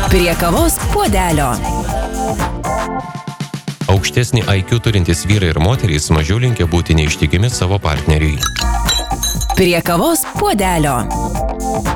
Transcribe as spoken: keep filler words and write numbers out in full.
Prie kavos puodelio. Aukštesnį I Q turintys vyrai ir moterys mažiau linkę būti neištikimi savo partneriui. Prie kavos puodelio.